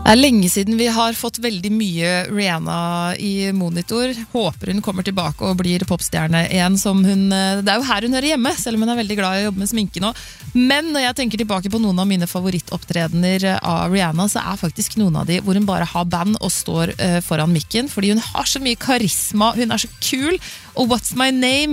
Det lenge siden vi har fått veldig mye Rihanna i monitor. Håper hun kommer tilbake og blir popstjerne igjen som hun... Det jo her hun hører hjemme, selv om hun veldig glad i å jobbe med sminke nå. Men når jeg tenker tilbake på noen av mine favorittopptredener av Rihanna, så faktisk noen av de hvor hun bare har band og står foran mikken, fordi hun har så mye karisma, hun så kul. Og What's My Name